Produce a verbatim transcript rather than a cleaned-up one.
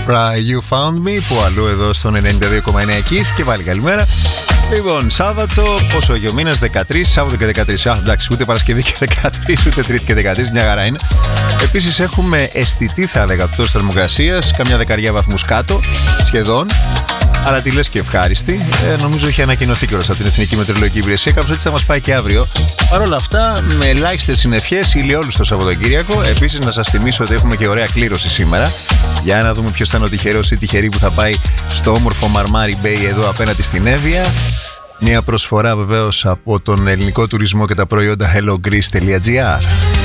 You Found Me, που αλλού εδώ στον ενενήντα δύο κόμμα εννέα Kiss, και πάλι καλημέρα. Λοιπόν, Σάββατο, πόσο έχει ο μήνας, δεκατρείς, Σάββατο και δεκατρείς. Α, εντάξει, ούτε Παρασκευή και δεκατρείς, ούτε Τρίτη και δεκατρείς, μια χαρά είναι. Επίσης έχουμε αισθητή, θα έλεγα, πτώση θερμοκρασίας, καμιά δεκαριά βαθμούς κάτω, σχεδόν. Αλλά τη λες και ευχάριστη. Ε, νομίζω έχει ανακοινωθεί κιόλας από την Εθνική Μετεωρολογική Υπηρεσία. Κάπως έτσι θα μας πάει και αύριο. Παρ' όλα αυτά, με ελάχιστες συνευχές, ηλιόλουστο Σαββατοκύριακο. Επίσης, να σας θυμίσω ότι έχουμε και ωραία κλήρωση σήμερα. Για να δούμε ποιος θα είναι ο τυχερός ή τυχερή που θα πάει στο όμορφο Μαρμάρι Bay εδώ απέναντι στην Εύβοια. Μια προσφορά βεβαίως από τον ελληνικό τουρισμό και τα προϊόντα hello greece τελεία gr.